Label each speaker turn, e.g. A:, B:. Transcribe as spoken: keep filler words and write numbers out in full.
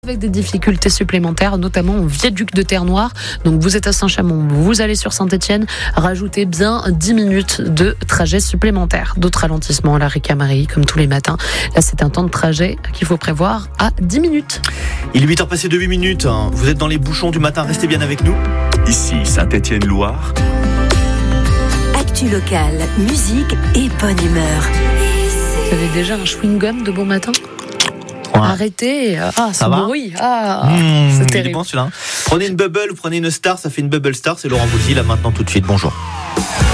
A: Avec des difficultés supplémentaires, notamment au viaduc de Terre-Noire. Donc vous êtes à Saint-Chamond, vous allez sur Saint-Étienne, rajoutez bien dix minutes de trajet supplémentaire. D'autres ralentissements à la Ricamarie, comme tous les matins. Là, c'est un temps de trajet qu'il faut prévoir à dix minutes.
B: Il est huit heures passées de huit minutes. Vous êtes dans les bouchons du matin, restez bien avec nous.
C: Ici Saint-Étienne-Loire.
D: Actu locale, musique et bonne humeur.
A: Vous avez déjà un chewing-gum de bon matin ?
B: Ouais.
A: Arrêtez. Ah,
B: Ça
A: ce
B: va
A: bruit. Ah,
B: Mmh,
A: c'est
B: il est
A: terrible.
B: bon celui-là. Prenez une bubble ou prenez une star, ça fait une bubble star. C'est Laurent Voulzy là maintenant tout de suite. Bonjour.